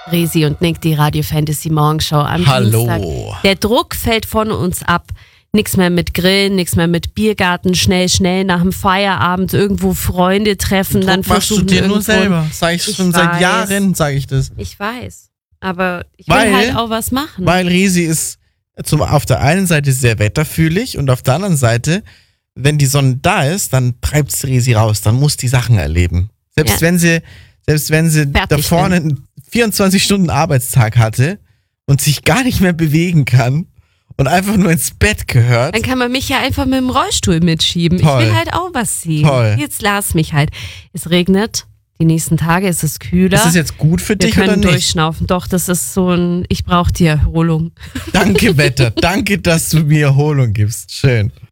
Resi und Nick, die Radio Fantasy Morgenshow am Dienstag. Der Druck fällt von uns ab. Nichts mehr mit Grillen, nichts mehr mit Biergarten, schnell nach dem Feierabend irgendwo Freunde treffen. Druck Dann machst du dir nur selber. Sag ich schon seit Jahren, sage ich das. Ich weiß, aber ich will halt auch was machen. Weil Resi ist auf der einen Seite sehr wetterfühlig und auf der anderen Seite, wenn die Sonne da ist, dann treibt es Resi raus, dann muss die Sachen erleben. Selbst wenn sie da vorne einen 24-Stunden-Arbeitstag hatte und sich gar nicht mehr bewegen kann und einfach nur ins Bett gehört. Dann kann man mich ja einfach mit dem Rollstuhl mitschieben. Toll. Ich will halt auch was sehen. Toll. Jetzt lass mich halt. Es regnet, die nächsten Tage ist es kühler. Ist das jetzt gut für dich oder nicht? Wir können durchschnaufen. Doch, das ist so ich brauche die Erholung. Danke, Wetter. Danke, dass du mir Erholung gibst. Schön.